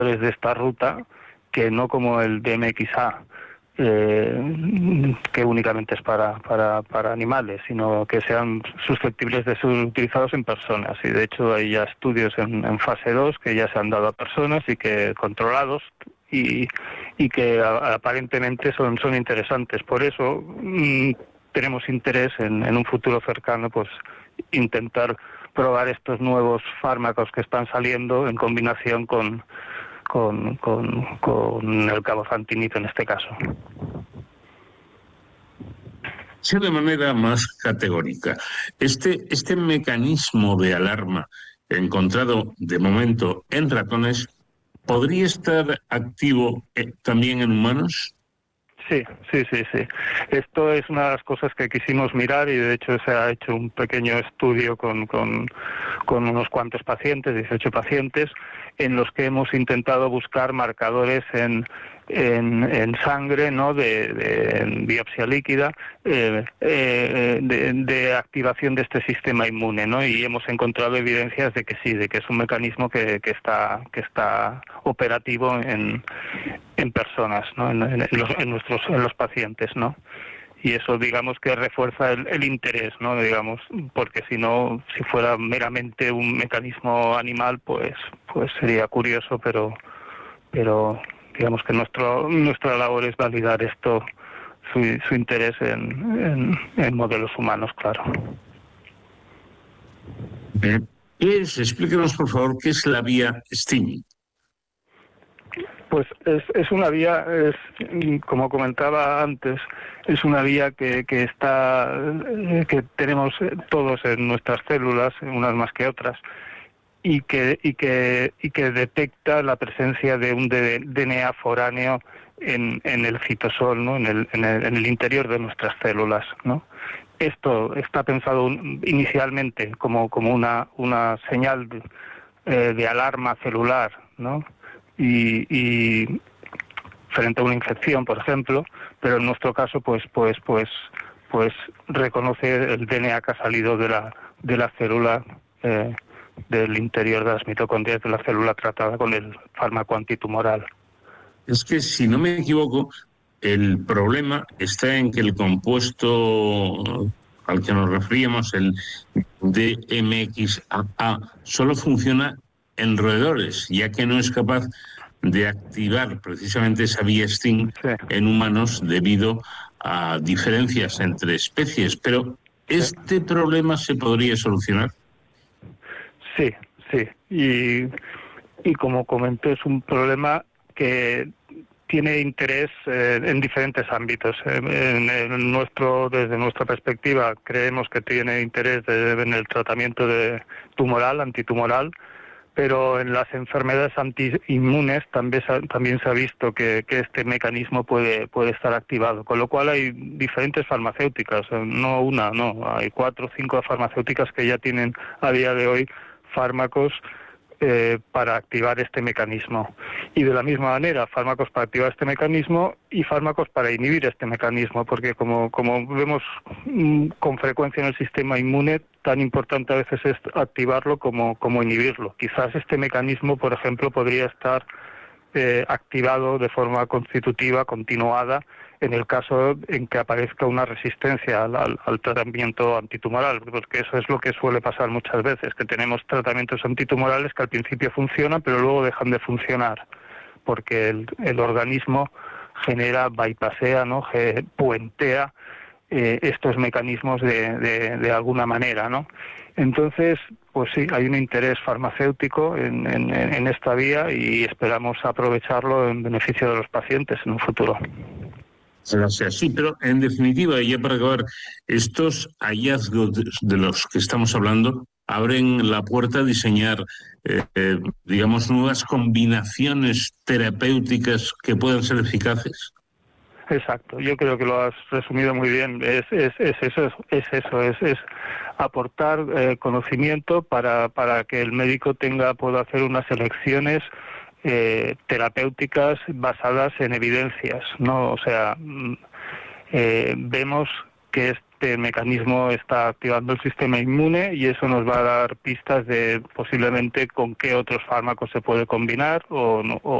de esta ruta, que no como el DMXA, que únicamente es para animales, sino que sean susceptibles de ser utilizados en personas. Y de hecho hay ya estudios en fase 2 que ya se han dado a personas y que controlados y que aparentemente son interesantes. Por eso tenemos interés en un futuro cercano, pues intentar probar estos nuevos fármacos que están saliendo en combinación con el cabozantinib en este caso. Sí, de manera más categórica, este mecanismo de alarma encontrado de momento en ratones, ¿podría estar activo también en humanos? Sí. Esto es una de las cosas que quisimos mirar y de hecho se ha hecho un pequeño estudio con unos cuantos pacientes, 18 pacientes, en los que hemos intentado buscar marcadores en sangre, ¿no?, de biopsia líquida, de activación de este sistema inmune, ¿no? Y hemos encontrado evidencias de que sí, de que es un mecanismo que está operativo en personas, ¿no?, en los pacientes, ¿no? Y eso, digamos, que refuerza el interés, ¿no?, digamos, porque si no, si fuera meramente un mecanismo animal, pues sería curioso, pero digamos que nuestra labor es validar esto, su interés en modelos humanos, claro. Explíquenos, por favor, qué es la vía STIM. Pues es una vía, como comentaba antes, es una vía que tenemos todos en nuestras células, unas más que otras, y que detecta la presencia de un DNA foráneo en el citosol, ¿no?, en el interior de nuestras células, ¿no? Esto está pensado inicialmente como una señal de alarma celular, ¿no?, y frente a una infección, por ejemplo, pero en nuestro caso pues reconoce el DNA que ha salido de la célula, del interior de las mitocondrias de la célula tratada con el fármaco antitumoral. Es que, si no me equivoco, el problema está en que el compuesto al que nos referíamos, el DMXA, solo funciona en roedores, ya que no es capaz de activar precisamente esa vía STING en humanos debido a diferencias entre especies. Pero ¿este problema se podría solucionar? Sí. Y como comenté, es un problema que tiene interés en diferentes ámbitos. Desde nuestra perspectiva, creemos que tiene interés en el tratamiento antitumoral, pero en las enfermedades antiinmunes también se ha visto que este mecanismo puede estar activado, con lo cual hay diferentes farmacéuticas, hay 4 o 5 farmacéuticas que ya tienen a día de hoy fármacos para activar este mecanismo. Y de la misma manera, fármacos para activar este mecanismo y fármacos para inhibir este mecanismo, porque como vemos con frecuencia en el sistema inmune, tan importante a veces es activarlo como inhibirlo. Quizás este mecanismo, por ejemplo, podría estar activado de forma constitutiva, continuada, en el caso en que aparezca una resistencia al tratamiento antitumoral, porque eso es lo que suele pasar muchas veces, que tenemos tratamientos antitumorales que al principio funcionan, pero luego dejan de funcionar, porque el organismo bypassea, ¿no?, puentea estos mecanismos de alguna manera, ¿no? Entonces, pues sí, hay un interés farmacéutico en esta vía y esperamos aprovecharlo en beneficio de los pacientes en un futuro. Gracias. Sí, pero en definitiva, y ya para acabar, estos hallazgos de los que estamos hablando abren la puerta a diseñar, digamos, nuevas combinaciones terapéuticas que puedan ser eficaces. Exacto, yo creo que lo has resumido muy bien. Es aportar conocimiento para que el médico pueda hacer unas elecciones terapéuticas basadas en evidencias, ¿no? O sea, vemos que este mecanismo está activando el sistema inmune y eso nos va a dar pistas de posiblemente con qué otros fármacos se puede combinar o no,